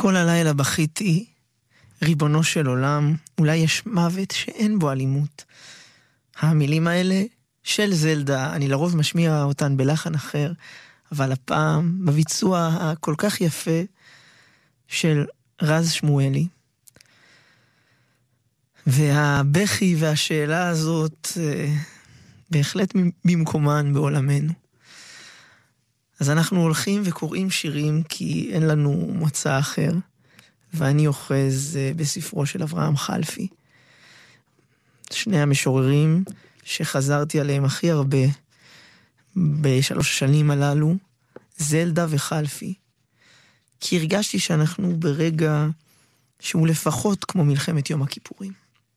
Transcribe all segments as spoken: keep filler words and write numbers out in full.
כל הלילה בכיתי, ריבונו של עולם, אולי יש מוות שאין בו אלימות. המילים האלה של זלדה, אני לרוב משמיע אותן בלחן אחר, אבל הפעם בביצוע הכל כך יפה של רז שמואלי. והבכי והשאלה הזאת אה, בהחלט במקומן בעולמנו. אז אנחנו הולכים וקוראים שירים כי אין לנו מוצא אחר, ואני אוחז אה, בספרו של אברהם חלפי. שני המשוררים שחזרתי עליהם הכי הרבה בשלוש השנים הללו, זלדה וחלפי. כי הרגשתי שאנחנו ברגע שהוא לפחות כמו מלחמת יום הכיפורים.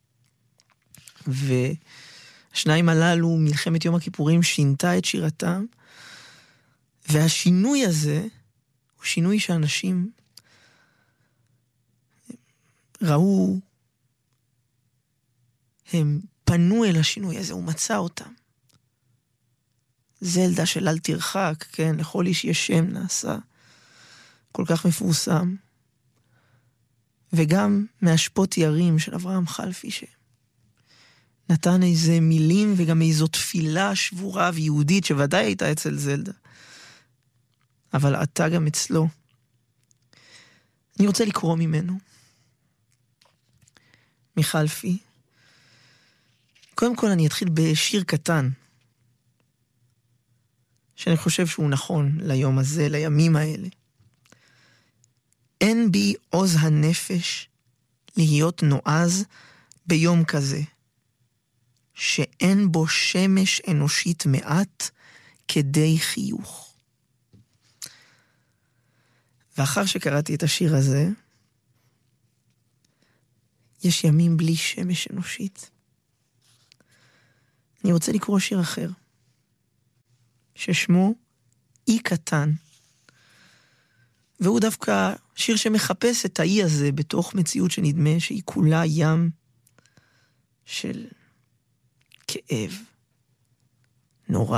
והשניים הללו, מלחמת יום הכיפורים, שינתה את שירתם, והשינוי הזה הוא שינוי שאנשים ראו, הם פנו אל השינוי הזה, הוא מצא אותם. זלדה של אל תרחק, כן, לכל איש יש שם נעשה, כל כך מפורסם. וגם מהשפות ירים של אברהם חלפי, שנתן איזה מילים וגם איזו תפילה שבורה ויהודית, שוודאי הייתה אצל זלדה, אבל עתה גם אצלו. אני רוצה לקרוא ממנו, מחלפי. קודם כל אני אתחיל בשיר קטן, שאני חושב שהוא נכון ליום הזה, לימים האלה. אין בי עוז הנפש להיות נועז ביום כזה, שאין בו שמש אנושית מעט כדי חיוך. ואחר שקראתי את השיר הזה, יש ימים בלי שמש אנושית. אני רוצה לקרוא שיר אחר, ששמו אי קטן. והוא דווקא שיר שמחפש את האי הזה בתוך מציאות שנדמה שהיא כולה ים של כאב נורא.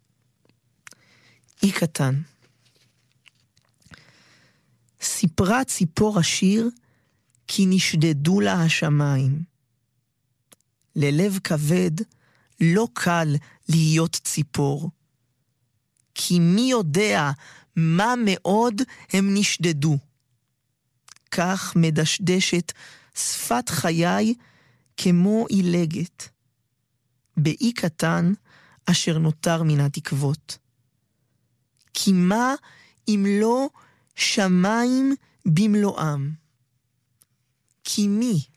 אי קטן. סיפרה ציפור השיר כי נשדדו לה השמיים. ללב כבד לא קל להיות ציפור. כי מי יודע מה מאוד הם נשדדו. כך מדשדשת שפת חיי כמו אילגת. באי קטן אשר נותר מן התקוות. כי מה אם לא שמיים במלואם? כי מי